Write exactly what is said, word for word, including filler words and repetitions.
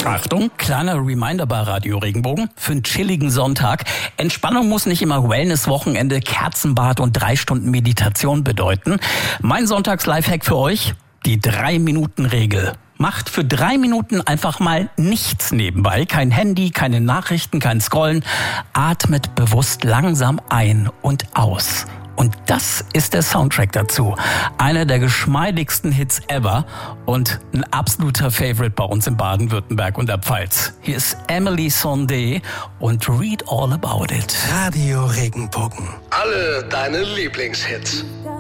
Achtung, kleiner Reminder bei Radio Regenbogen für einen chilligen Sonntag. Entspannung muss nicht immer Wellness-Wochenende, Kerzenbad und drei Stunden Meditation bedeuten. Mein Sonntags-Lifehack für euch, die Drei-Minuten-Regel. Macht für drei Minuten einfach mal nichts nebenbei. Kein Handy, keine Nachrichten, kein Scrollen. Atmet bewusst langsam ein und aus. Und das ist der Soundtrack dazu. Einer der geschmeidigsten Hits ever und ein absoluter Favorite bei uns in Baden-Württemberg und der Pfalz. Hier ist Emily Sandé und Read All About It. Radio Regenbogen. Alle deine Lieblingshits.